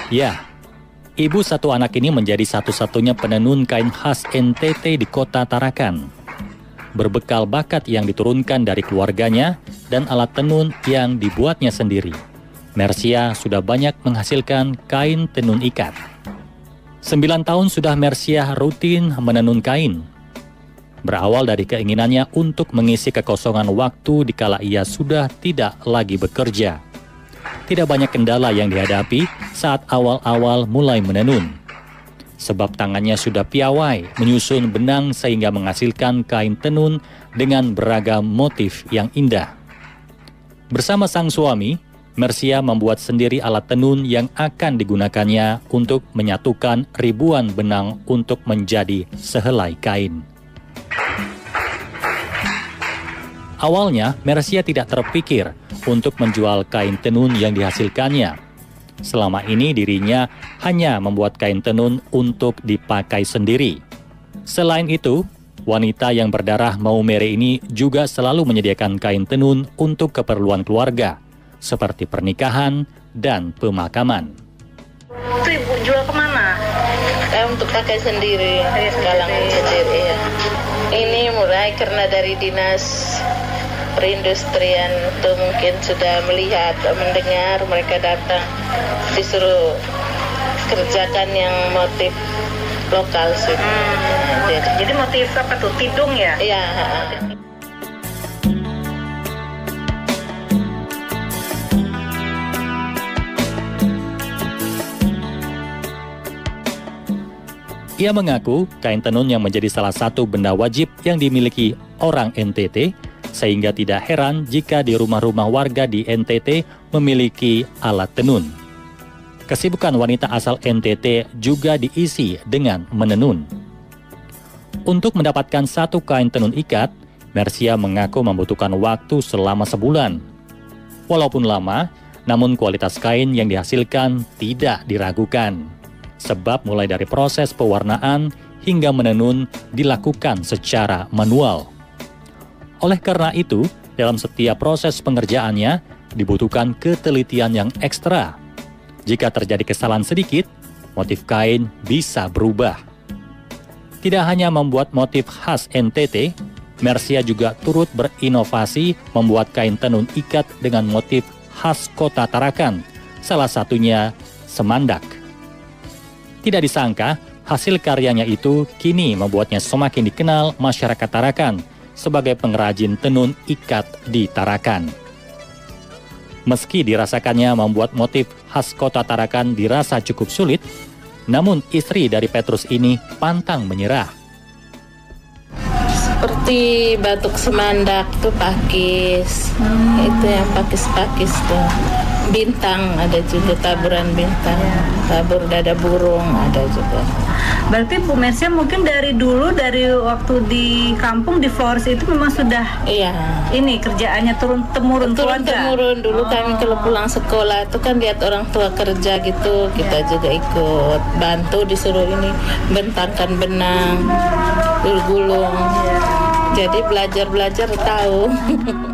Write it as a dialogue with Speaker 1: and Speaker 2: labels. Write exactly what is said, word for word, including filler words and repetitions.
Speaker 1: Ya, ibu satu anak ini menjadi satu-satunya penenun kain khas N T T di kota Tarakan. Berbekal bakat yang diturunkan dari keluarganya dan alat tenun yang dibuatnya sendiri, Mersia sudah banyak menghasilkan kain tenun ikat. Sembilan tahun sudah Mersia rutin menenun kain. Berawal dari keinginannya untuk mengisi kekosongan waktu dikala ia sudah tidak lagi bekerja. Tidak banyak kendala yang dihadapi saat awal-awal mulai menenun. Sebab tangannya sudah piawai menyusun benang sehingga menghasilkan kain tenun dengan beragam motif yang indah. Bersama sang suami, Mersia membuat sendiri alat tenun yang akan digunakannya untuk menyatukan ribuan benang untuk menjadi sehelai kain. Awalnya, Mersia tidak terpikir untuk menjual kain tenun yang dihasilkannya. Selama ini dirinya hanya membuat kain tenun untuk dipakai sendiri. Selain itu, wanita yang berdarah Maumere ini juga selalu menyediakan kain tenun untuk keperluan keluarga, seperti pernikahan dan pemakaman.
Speaker 2: Itu ibu jual kemana?
Speaker 3: Eh, untuk pakai sendiri, kalangan sendiri ya. Ini mulai karena dari dinas perindustrian itu mungkin sudah melihat, mendengar, mereka datang disuruh kerjakan yang motif lokal sih.
Speaker 2: Hmm, jadi, jadi motif apa tuh? Tidung ya?
Speaker 3: Iya.
Speaker 1: Ia mengaku kain tenun yang menjadi salah satu benda wajib yang dimiliki orang N T T, sehingga tidak heran jika di rumah-rumah warga di N T T memiliki alat tenun. Kesibukan wanita asal N T T juga diisi dengan menenun. Untuk mendapatkan satu kain tenun ikat, Mersia mengaku membutuhkan waktu selama sebulan. Walaupun lama, namun kualitas kain yang dihasilkan tidak diragukan. Sebab mulai dari proses pewarnaan hingga menenun dilakukan secara manual. Oleh karena itu, dalam setiap proses pengerjaannya dibutuhkan ketelitian yang ekstra. Jika terjadi kesalahan sedikit, motif kain bisa berubah. Tidak hanya membuat motif khas N T T, Mersia juga turut berinovasi membuat kain tenun ikat dengan motif khas kota Tarakan, salah satunya semandak. Tidak disangka, hasil karyanya itu kini membuatnya semakin dikenal masyarakat Tarakan sebagai pengrajin tenun ikat di Tarakan. Meski dirasakannya membuat motif khas kota Tarakan dirasa cukup sulit, namun istri dari Petrus ini pantang menyerah.
Speaker 3: Seperti batuk semandak tuh pakis, hmm. itu yang pakis-pakis tuh. Bintang ada juga, taburan bintang, ya. Tabur dada burung ada juga.
Speaker 2: Berarti Bu Mersia mungkin dari dulu, dari waktu di kampung di Flores itu memang sudah
Speaker 3: iya.
Speaker 2: Ini kerjaannya turun temurun
Speaker 3: turun
Speaker 2: keluarga.
Speaker 3: temurun dulu oh. Kami kalau pulang sekolah itu kan lihat orang tua kerja gitu, kita ya. Juga ikut bantu, disuruh ini bentangkan benang, gulung. Ya. Jadi belajar-belajar tahu.